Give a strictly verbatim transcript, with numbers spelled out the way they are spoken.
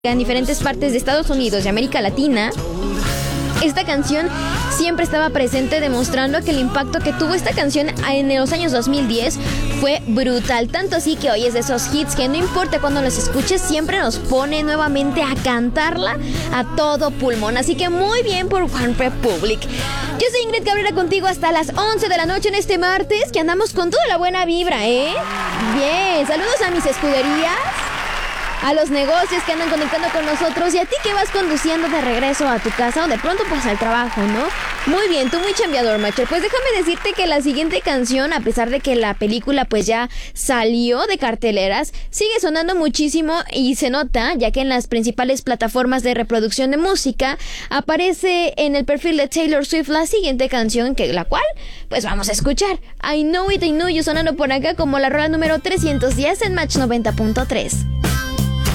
en diferentes partes de Estados Unidos y América Latina, esta canción siempre estaba presente, demostrando que el impacto que tuvo esta canción en los años dos mil diez fue brutal. Tanto así que hoy es de esos hits que no importa cuando los escuches, siempre nos pone nuevamente a cantarla a todo pulmón. Así que muy bien por OneRepublic. Yo soy Ingrid Cabrera, contigo hasta las once de la noche en este martes, que andamos con toda la buena vibra, ¿eh? Bien, saludos a mis escuderías, a los negocios que andan conectando con nosotros y a ti que vas conduciendo de regreso a tu casa o de pronto pues al trabajo, ¿no? Muy bien, tú muy chambeador, macho. Pues déjame decirte que la siguiente canción, a pesar de que la película pues ya salió de carteleras, sigue sonando muchísimo y se nota, ya que en las principales plataformas de reproducción de música aparece en el perfil de Taylor Swift la siguiente canción, que la cual pues vamos a escuchar. I Know It, I Know You, sonando por acá como la rola número trescientos diez en Match noventa punto tres.